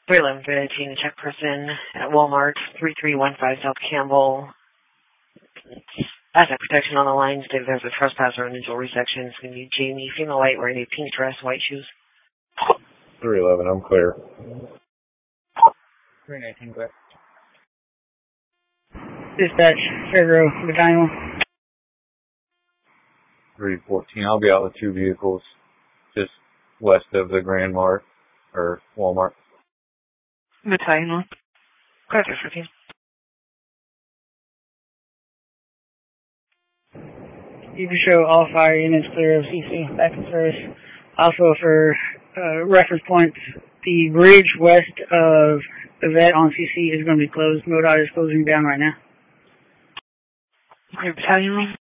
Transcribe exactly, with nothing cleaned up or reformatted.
three eleven for the eighteen check person at Walmart, three three one five South Campbell. Asset protection on the line. Stated there's a trespasser in the jewelry section. It's going to be Jamie, female white, wearing a pink dress, white shoes. three eleven, I'm clear. three nineteen, clear. Dispatch, Fairgrove, Battalion. three fourteen, I'll be out with two vehicles just west of the Grand Mart, or Walmart. Battalion. Clear three fourteen. You can show all fire units clear of C C, back in service. Also, for uh, reference points, the bridge west of the vet on C C is going to be closed. MoDOT is closing down right now. Your battalion.